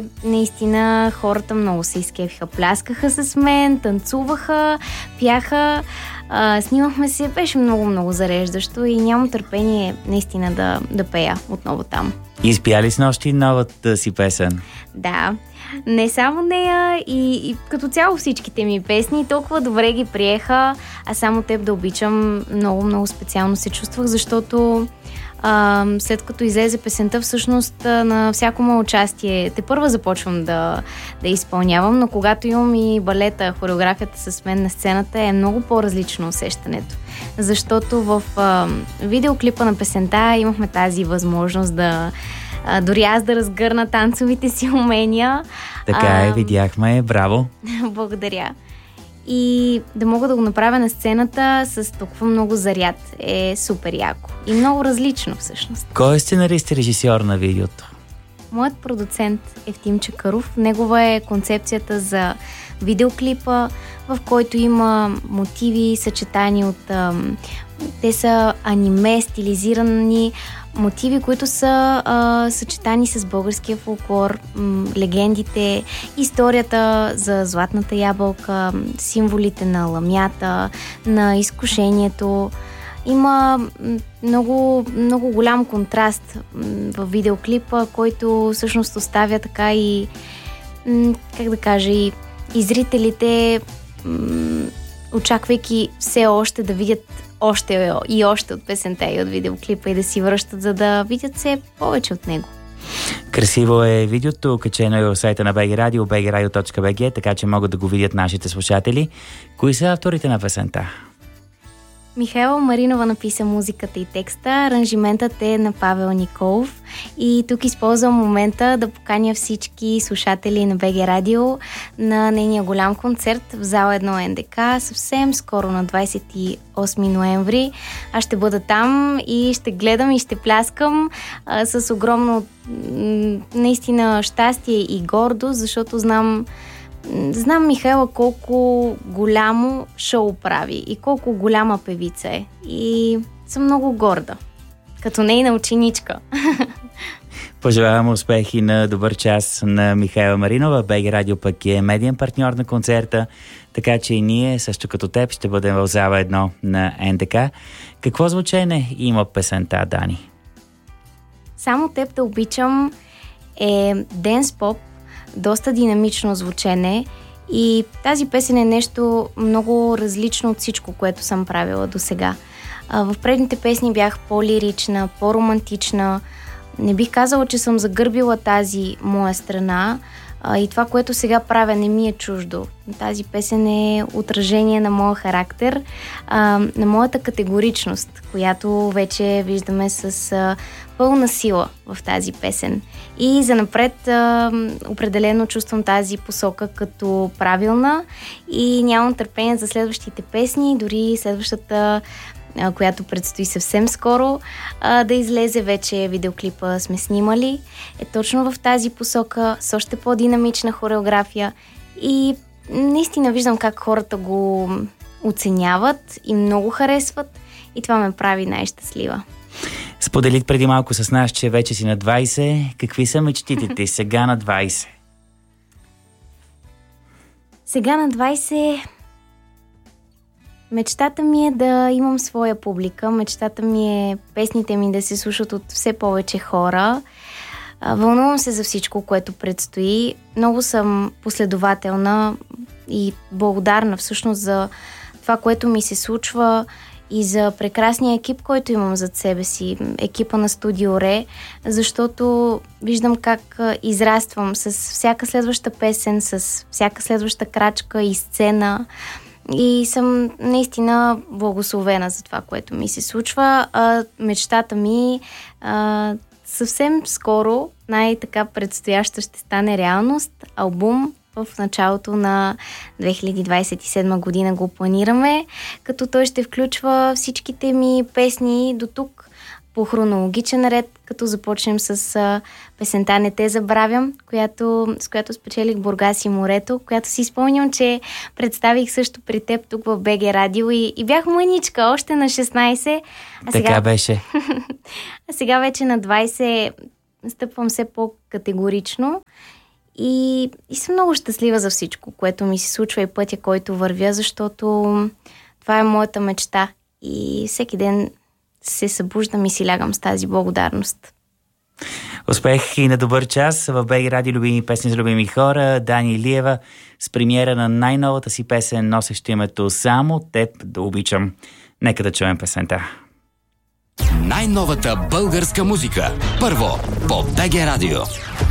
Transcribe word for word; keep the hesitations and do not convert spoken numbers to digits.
Наистина хората много се изкефиха. Пляскаха с мен, танцуваха, пяха, а, снимахме се. Беше много-много зареждащо и нямам търпение наистина да, да пея отново там. Изпя ли с нощи новата си песен? Да, не само нея и, и като цяло всичките ми песни толкова добре ги приеха, а само теб да обичам много-много специално се чувствах, защото а, след като излезе песента, всъщност на всяко мое участие те първа започвам да, да изпълнявам, но когато имам и балета, хореографията с мен на сцената е много по-различно усещането. Защото в а, видеоклипа на песента имахме тази възможност да а, дори аз да разгърна танцовите си умения. Така е, а, видяхме, браво! Благодаря. И да мога да го направя на сцената с толкова много заряд е супер яко. И много различно всъщност. Кой е сценарист и режисьор на видеото? Моят продуцент Евтим Чакъров. Негова е концепцията за видеоклипа, в който има мотиви, съчетани от... Ам, те са аниме, стилизирани мотиви, които са а, съчетани с българския фолклор, м, легендите, историята за златната ябълка, символите на ламята, на изкушението. Има много, много голям контраст в видеоклипа, който всъщност оставя така и, как да кажа, и, и зрителите, м, очаквайки все още да видят още и още от песента и от видеоклипа и да си връщат, за да видят все повече от него. Красиво е видеото, качено е в сайта на би джи Radio, би джи radio точка би джи, така че могат да го видят нашите слушатели. Кои са авторите на песента? Михайла Маринова написа музиката и текста, аранжиментът е на Павел Николов и тук използвам момента да поканя всички слушатели на би джи Radio на нейния голям концерт в зала едно ен де ка съвсем скоро на двадесет и осми ноември. Аз ще бъда там и ще гледам и ще пляскам а, с огромно м- наистина щастие и гордост, защото знам Знам Михайла колко голямо шоу прави и колко голяма певица е. И съм много горда, като нейна ученичка. Пожелавам успехи на добър час на Михайла Маринова. би джи Radio пък е медиен партньор на концерта, така че и ние, също като теб, ще бъдем в зала едно на ен де ка. Какво звучене има песента, Дани? Само теб да обичам е денс поп, доста динамично звучене и тази песен е нещо много различно от всичко, което съм правила до сега. В предните песни бях по-лирична, по-романтична. Не бих казала, че съм загърбила тази моя страна и това, което сега правя, не ми е чуждо. Тази песен е отражение на моя характер, на моята категоричност, която вече виждаме с пълна сила в тази песен. И занапред определено чувствам тази посока като правилна и нямам търпение за следващите песни, дори следващата, която предстои съвсем скоро да излезе, вече видеоклипа сме снимали, е точно в тази посока, с още по-динамична хореография и наистина виждам как хората го оценяват и много харесват и това ме прави най-щастлива. Сподели преди малко с нас, че вече си на двадесет. Какви са мечтите ти сега на двадесет? Сега на двадесет мечтата ми е да имам своя публика. Мечтата ми е песните ми да се слушат от все повече хора. Вълнувам се за всичко, което предстои. Много съм последователна и благодарна всъщност за това, което ми се случва и за прекрасния екип, който имам зад себе си, екипа на Студио Ре, защото виждам как израствам с всяка следваща песен, с всяка следваща крачка и сцена и съм наистина благословена за това, което ми се случва. А, мечтата ми а, съвсем скоро, най-така предстояща ще стане реалност, албум. В началото на две хиляди двадесет и седма година го планираме, като той ще включва всичките ми песни до тук по хронологичен ред, като започнем с а, песента "Не те забравям", която, с която спечелих Бургас и морето, която си спомням, че представих също при теб тук в би джи Radio и, и бях мъничка, още на шестнадесет. А така сега... беше. А сега вече на двадесет стъпвам все по-категорично И, и съм много щастлива за всичко, което ми се случва и пътя, който вървя, защото това е моята мечта. И всеки ден се събуждам и си лягам с тази благодарност. Успех и на добър час в БГ Радио любими песни с любими хора. Дани Илиева с премиера на най-новата си песен, носеща името "Само теб да обичам". Нека да чуем песента. Най-новата българска музика. Първо по БГ Радио.